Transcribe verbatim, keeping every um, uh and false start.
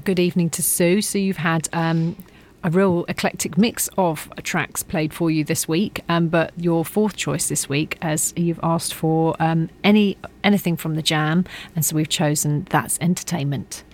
good evening to Sue. So you've had um, a real eclectic mix of tracks played for you this week, um, but your fourth choice this week, as you've asked for um, any anything from the Jam, and so we've chosen That's Entertainment.